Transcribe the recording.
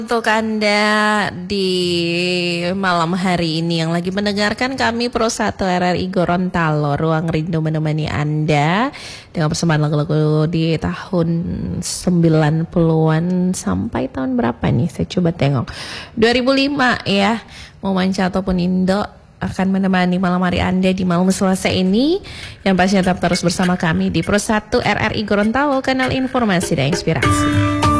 Untuk Anda di malam hari ini yang lagi mendengarkan kami Pro 1 RRI Gorontalo, Ruang Rindu menemani Anda dengan persembahan lagu-lagu di tahun 90-an sampai tahun berapa nih? Saya coba tengok. 2005 ya. Momanca ataupun Indo akan menemani malam hari Anda di malam Selasa ini. Yang pastinya tetap terus bersama kami di Pro 1 RRI Gorontalo, kanal informasi dan inspirasi.